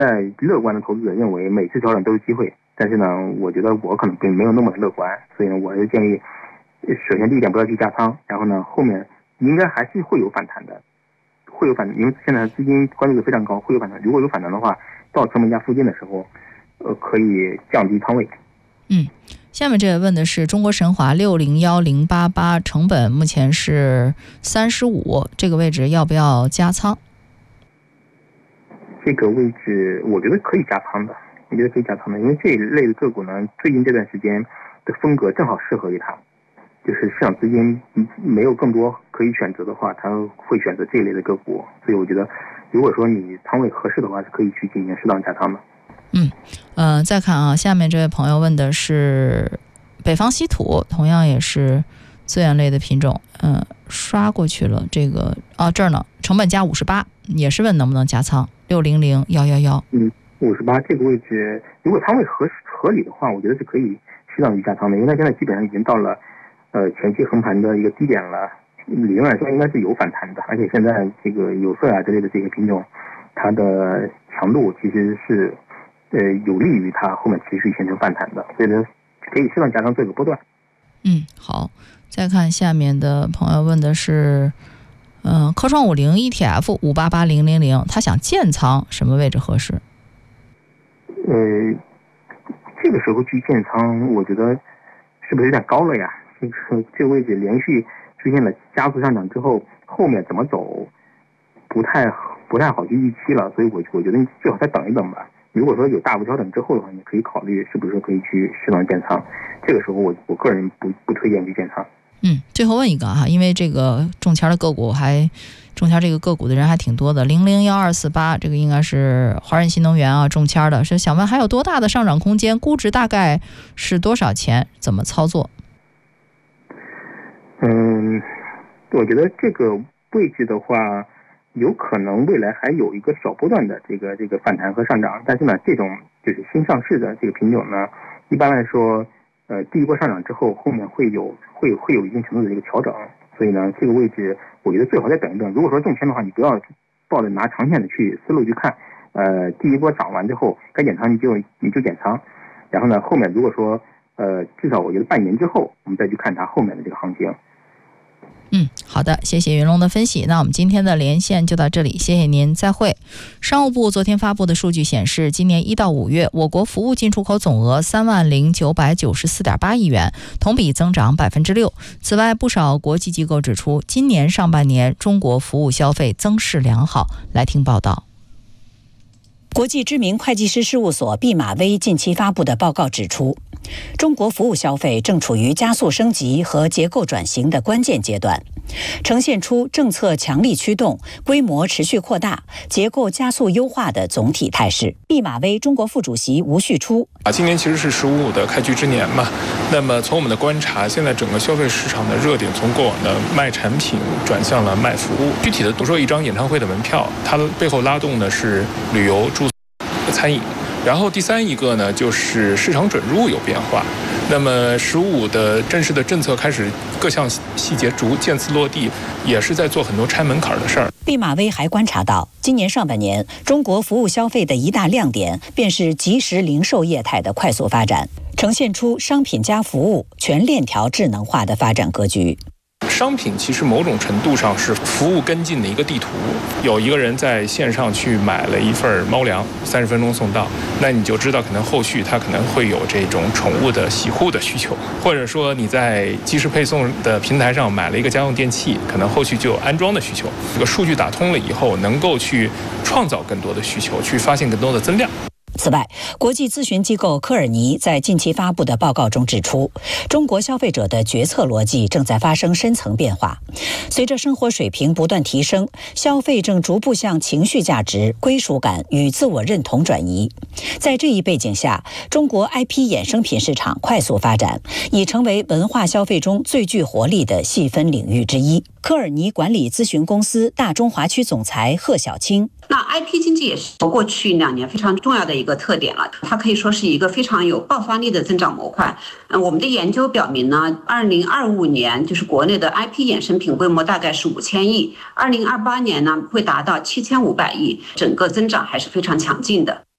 乐观的投资者认为每次调整都是机会，但是呢，我觉得我可能并没有那么乐观，所以呢，我就建议，首先第一点不要去加仓，然后呢，后面应该还是会有反弹的，会有反弹，因为现在资金关注度非常高，会有反弹。如果有反弹的话，到成本价附近的时候，可以降低仓位。 下面这个问的是中国神华601088，成本目前是35，这个位置要不要加仓？ 这个位置我觉得可以加仓的，因为这一类的个股呢，最近这段时间的风格正好适合于它，就是市场资金没有更多可以选择的话，他会选择这一类的个股，所以我觉得，如果说你仓位合适的话，是可以去进行适当加仓的。 再看啊，下面这位朋友问的是北方稀土，同样也是资源类的品种，刷过去了，这个这儿呢，成本价58，也是问能不能加仓600111。 58这个位置，如果仓位合理的话，我觉得是可以适当去加仓的，因为它现在基本上已经到了前期横盘的一个低点了，理论来说应该是有反弹的，而且现在这个有色啊之类的这个品种，它的强度其实是有利于它后面持续形成反弹的，所以呢可以适当加仓做一个波段。 好，再看下面的朋友问的是科创50 ETF 588000，他想建仓，什么位置合适？ 这个时候去建仓，我觉得是不是有点高了呀？这个位置连续出现了加速上涨之后，后面怎么走不太好去预期了，所以我觉得你最好再等一等吧。如果说有大幅调整之后的话，你可以考虑是不是可以去适当建仓。这个时候我个人不推荐去建仓。 最后问一个哈，因为这个中签的个股中签这个个股的人还挺多的，001248这个应该是华润新能源啊中签的，是想问还有多大的上涨空间，估值大概是多少钱，怎么操作？ 我觉得这个位置的话，有可能未来还有一个小波段的这个反弹和上涨，但是呢，这种就是新上市的这个品种呢，一般来说，第一波上涨之后，后面会有一定程度的一个调整，所以呢，这个位置我觉得最好再等一等。如果说中签的话，你不要抱着拿长线的思路去看，第一波涨完之后该减仓你就减仓，然后呢，后面如果说至少我觉得半年之后，我们再去看它后面的这个行情。 好的，谢谢云龙的分析。那我们今天的连线就到这里，谢谢您，再会。商务部昨天发布的数据显示，今年1到5月，我国服务进出口总额30994.8亿元，同比增长6%。此外，不少国际机构指出，今年上半年中国服务消费增势良好。来听报道。 国际知名会计师事务所毕马威近期发布的报告指出，中国服务消费正处于加速升级和结构转型的关键阶段，呈现出政策强力驱动、规模持续扩大、结构加速优化的总体态势。毕马威中国副主席吴旭初： 今年其实是15的开局之年嘛，那么从我们的观察，现在整个消费市场的热点从过往的卖产品转向了卖服务。具体的比如说一张演唱会的门票，它背后拉动的是旅游、住宿、餐饮。然后第三一个呢，就是市场准入有变化。那么15的正式的政策开始，各项细节逐渐次落地，也是在做很多拆门槛的事儿。 毕马威还观察到，今年上半年中国服务消费的一大亮点，便是即时零售业态的快速发展，呈现出商品加服务全链条智能化的发展格局。 商品其实某种程度上是服务跟进的一个地图。有一个人在线上去买了一份猫粮，30分钟送到，那你就知道可能后续他可能会有这种宠物的洗护的需求，或者说你在即时配送的平台上买了一个家用电器，可能后续就有安装的需求。这个数据打通了以后，能够去创造更多的需求，去发现更多的增量。 此外，国际咨询机构科尔尼在近期发布的报告中指出，中国消费者的决策逻辑正在发生深层变化。随着生活水平不断提升，消费正逐步向情绪价值、归属感与自我认同转移。在这一背景下，中国 IP 衍生品市场快速发展，已成为文化消费中最具活力的细分领域之一。科尔尼管理咨询公司大中华区总裁贺小青： 那 IP 经济也是过去2年非常重要的一个特点了，它可以说是一个非常有爆发力的增长模块。我们的研究表明呢，2025年就是国内的 IP 衍生品规模大概是5000亿，2028年呢会达到7500亿，整个增长还是非常强劲的。